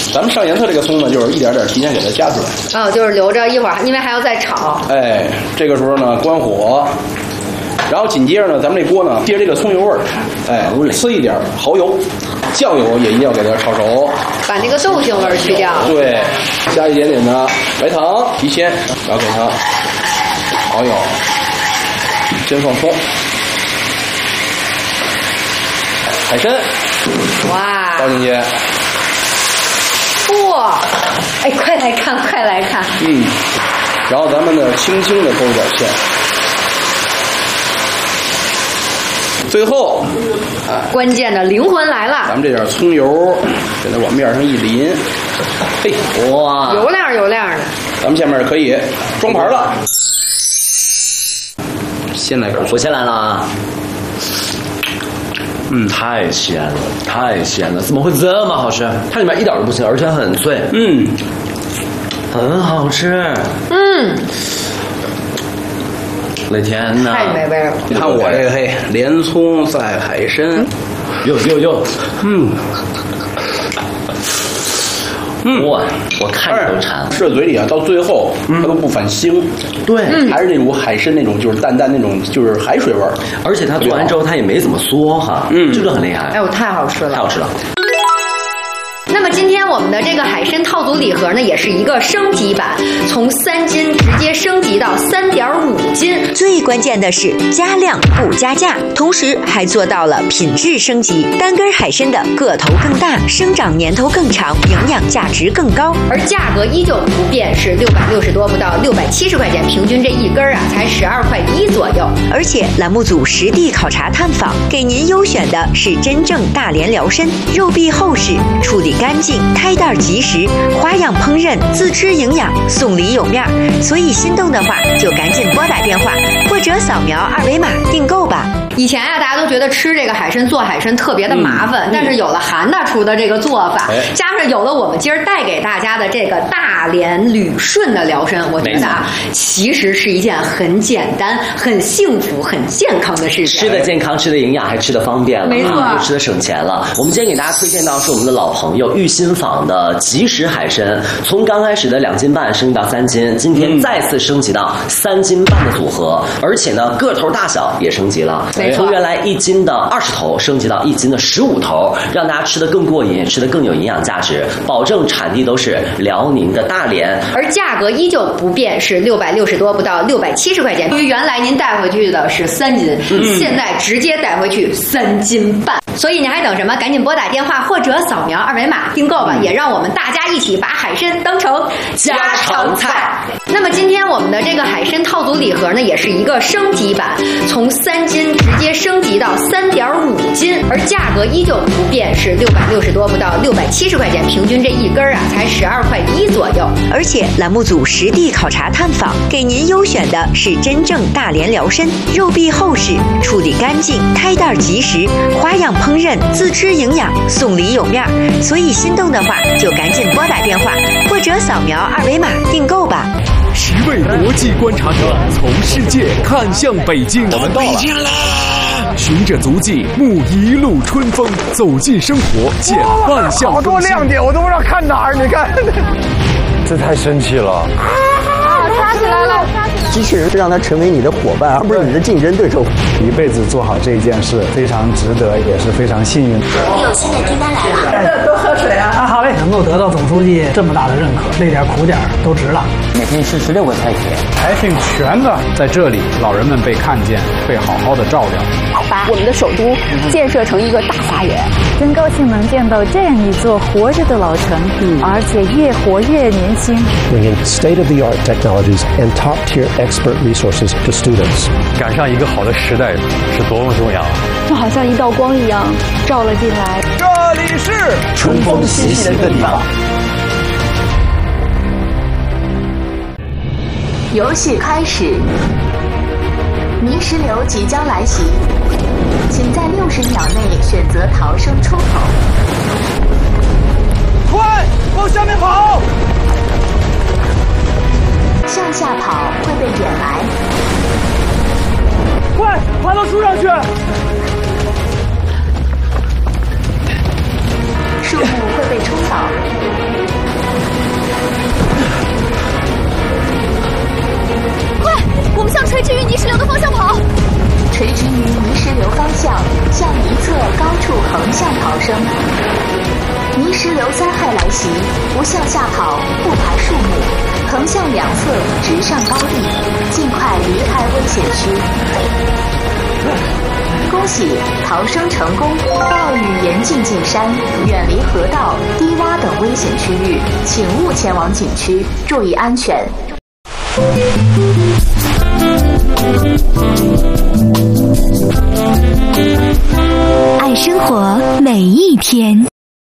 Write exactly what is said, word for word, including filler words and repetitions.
咱们上颜色这个葱呢，就是一点点提前给它夹出来。 哦，就是留着一会儿，因为还要再炒。 哎，这个时候呢，关火。然后紧接着呢，咱们这锅呢，借这个葱油味儿，哎，呲一点蚝油，酱油也一定要给它炒熟， 把那个豆腥味儿去掉。 对，加一点点的白糖提鲜，然后给它熬一熬，先放葱，海参， 哇， 倒进去， 哇，哎，快来看，快来看， 嗯，然后咱们呢，轻轻的勾一点芡。最后，哎， 关键的灵魂来了， 咱们这点葱油给它往面上一淋，嘿，哇， 油亮油亮的。 咱们下面可以装盘了。先来， 我先来了啊！嗯，太鲜了，太鲜了，怎么会这么好吃？它里面一点都不腥，而且很脆， 嗯， 很好吃。 嗯。 我的天哪！ 太美味了！ 你看我这个嘿，连葱赛海参， 哟哟哟，嗯， 嗯， 哇，我看着都馋。 吃到嘴里啊，到最后它都不反腥， 对， 还是那种海参那种就是淡淡那种就是海水味儿， 而且它做完之后它也没怎么缩哈，嗯，这个很厉害。 哎呦，太好吃了， 太好吃了。 那么今天我们的这个海参套组礼盒呢，也是一个升级版，从三斤直接升级到三点五斤。 最关键的是加量不加价，同时还做到了品质升级。单根海参的个头更大，生长年头更长，营养价值更高， 而价格依旧不变，是六百六十多不到六百七十块钱，平均这一根啊才十二块一左右。 而且栏目组实地考察探访，给您优选的是真正大连辽参，肉壁厚实，处理干净，开袋即食，花样烹饪，自吃营养，送礼有面。所以心动的话就赶紧拨打电话或者扫描二维码订购吧。 以前啊，大家都觉得吃这个海参做海参特别的麻烦，嗯、但是有了韩大厨的这个做法，哎、加上有了我们今儿带给大家的这个大连旅顺的辽参，我觉得啊，其实是一件很简单、很幸福、很健康的事情。 吃的健康，吃的营养，还吃的方便了， 没错， 又吃的省钱了。我们今天给大家推荐到是我们的老朋友玉新坊的即食海参，从刚开始的两斤半升级到三斤，今天再次升级到三斤半的组合，而且呢个头大小也升级了。从原来一斤的二十头升级到一斤的十五头，让大家吃得更过瘾，吃得更有营养价值，保证产地都是辽宁的大连， 而价格依旧不变，是六百六十多不到六百七十块钱。由于原来您带回去的是三斤，嗯、现在直接带回去三斤半，所以你还等什么？赶紧拨打电话或者扫描二维码订购吧，嗯、也让我们大家一起把海参当成家常菜。那么今天我们的这个海参套组礼盒呢，也是一个升级版，从三斤直接升级到三点五斤，而价格依旧不变，是六百六十多不到六百七十块钱，平均这一根啊才十二块一左右。 而且栏目组实地考察探访，给您优选的是真正大连辽参，肉壁厚实，处理干净，开袋即食，花样烹饪，自吃营养，送礼有面。所以心动的话就赶紧拨打电话或者扫描二维码订购吧。 十位国际观察者从世界看向北京， 我们到了。循着足迹，沐一路春风，走进生活，见万象更新。 好多亮点，我都不知道看哪儿。你看，这太神奇了！ 啊，抓起来了！ 机器人是让它成为你的伙伴，而不是你的竞争对手。 一辈子做好这件事，非常值得，也是非常幸运。 你有新的订单来了， 多喝水啊！啊，好嘞，能够得到总书记这么大的认可，累点苦点都值了。 每天吃十六个菜品， 还挺全的。在这里，老人们被看见，被好好的照料。 把我们的首都建设成一个大花园， 真高兴能见到这样一座活着的老城，嗯、而且越活越年轻。 Bringing state-of-the-art technologies and top-tier expert resources to students。 赶上一个好的时代是多么重要啊！ 就好像一道光一样照了进来。 这里是春风习习的地方。 游戏开始，泥石流即将来袭，请在六十秒内选择逃生出口。 快，往下面跑！ 向下跑会被掩埋。 快，爬到树上去！ 树木会被冲倒。 向逃生。泥石流灾害来袭，不向下跑，不爬树木，横向两侧直上高地，尽快离开危险区。恭喜逃生成功，到雨岩静静山，远离河道、低洼等危险区域，请勿前往景区，注意安全。 爱生活每一天。